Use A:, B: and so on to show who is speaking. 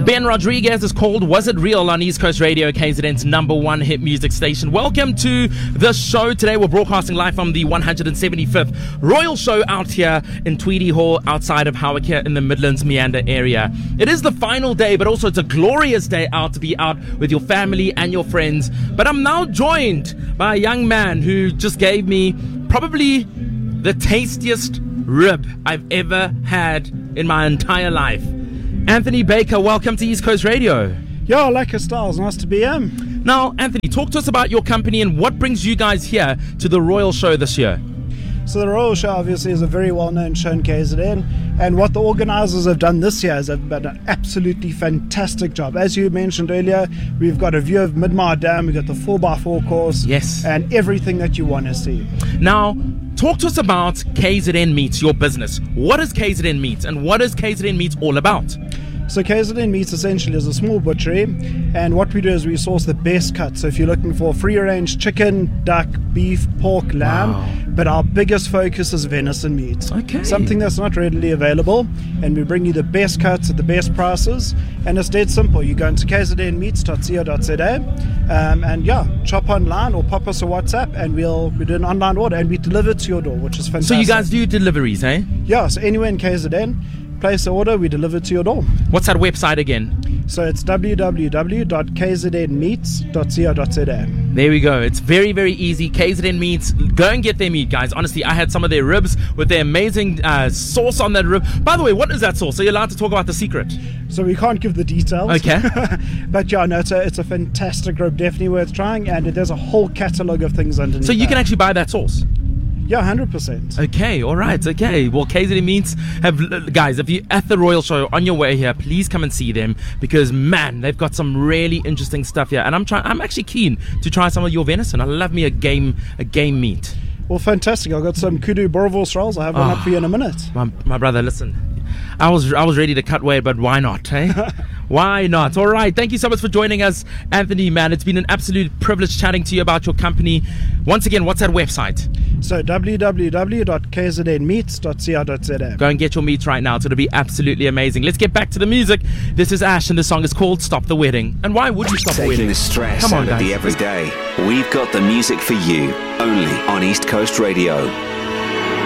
A: Ben Rodriguez is called Was It Real on East Coast Radio, KZN's #1 hit music station. Welcome to the show. Today we're broadcasting live from the 175th Royal Show out here in Tweedy Hall outside of Howick here in the Midlands Meander area. It is the final day, but also it's a glorious day out to be out with your family and your friends. But I'm now joined by a young man who just gave me probably the tastiest rib I've ever had in my entire life. Anthony Baker, welcome to East Coast Radio.
B: Yo, lekker Styles, nice to be here.
A: Now, Anthony, talk to us about your company and what brings you guys here to the Royal Show this year.
B: So the Royal Show obviously is a very well-known show in KZN, and what the organisers have done this year is they've done an absolutely fantastic job. As you mentioned earlier, we've got a view of Midmar Dam, we've got the 4x4 course,
A: yes,
B: and everything that you want to see.
A: Now, talk to us about KZN Meats, your business. What is KZN Meats and what is KZN Meats all about?
B: So KZN Meats essentially is a small butchery, and what we do is we source the best cuts. So if you're looking for free-range chicken, duck, beef, pork, lamb,
A: wow,
B: but our biggest focus is venison meat.
A: Okay.
B: Something that's not readily available, and we bring you the best cuts at the best prices, and it's dead simple. You go into kznmeats.co.za, and chop online or pop us a WhatsApp, and we do an online order, and we deliver it to your door, which is fantastic.
A: So you guys do deliveries, eh?
B: Yeah, so anywhere in KZN, place the order, we deliver it to your door.
A: What's that website again?
B: So it's www.kznmeats.co.za.
A: There we go. It's very, very easy. KZN Meats. Go and get their meat, guys. Honestly, I had some of their ribs with their amazing sauce on that rib. By the way, what is that sauce? Are you allowed to talk about the secret?
B: So we can't give the details.
A: Okay.
B: But yeah, no, it's a fantastic rib. Definitely worth trying. And there's a whole catalogue of things underneath.
A: So you can actually buy that sauce?
B: Yeah, 100%.
A: Okay, all right, okay. Well, KZN Meats guys, if you're at the Royal Show on your way here, please come and see them because, man, they've got some really interesting stuff here. And I'm actually keen to try some of your venison. I love me a game meat.
B: Well, fantastic. I've got some kudu boerewors rolls. I'll have one up for you in a minute.
A: My brother, listen. I was ready to cut weight, but why not, eh? Why not? All right. Thank you so much for joining us, Anthony, man. It's been an absolute privilege chatting to you about your company. Once again, what's that website?
B: So www.kznmeats.co.za.
A: Go and get your meat right now. It's going to be absolutely amazing. Let's get back to the music. This is Ash, and the song is called Stop the Wedding. And why would you stop the wedding?
C: Taking the stress out of the everyday. We've got the music for you, only on East Coast Radio.